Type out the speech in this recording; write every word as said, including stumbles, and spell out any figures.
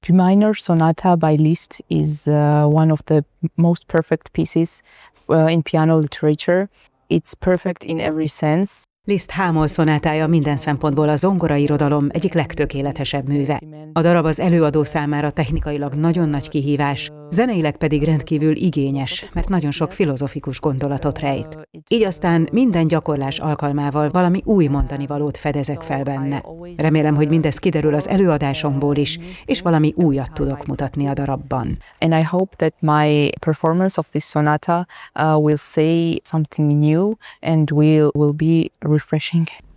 B minor sonata by Liszt is uh, one of the most perfect pieces uh, in piano literature. It's perfect in every sense. Liszt H-moll szonátája minden szempontból a zongorairodalom egyik legtökéletesebb műve. A darab az előadó számára technikailag nagyon nagy kihívás, zeneileg pedig rendkívül igényes, mert nagyon sok filozofikus gondolatot rejt. Így aztán minden gyakorlás alkalmával valami új mondanivalót fedezek fel benne. Remélem, hogy mindez kiderül az előadásomból is, és valami újat tudok mutatni a darabban. And I hope that my performance of this sonata uh, will say something new and will will be refreshing.